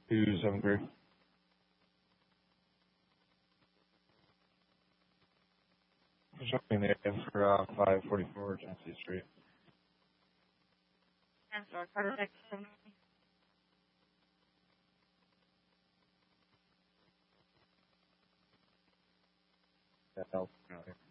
273. Showing the end for 544 Genesee Street. And so Carter next to me. That helps.